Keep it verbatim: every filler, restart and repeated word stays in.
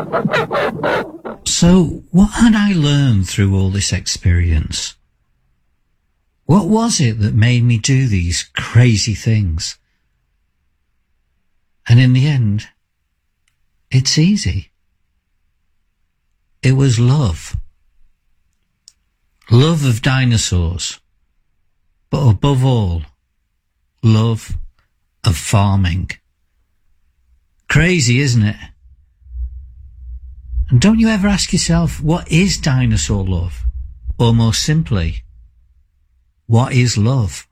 So, what had I learned through all this experience? What was it that made me do these crazy things? And in the end, it's easy. It was love. Love of dinosaurs. But above all, love of farming. Crazy, isn't it? And don't you ever ask yourself, what is dinosaur love? Or more simply, what is love?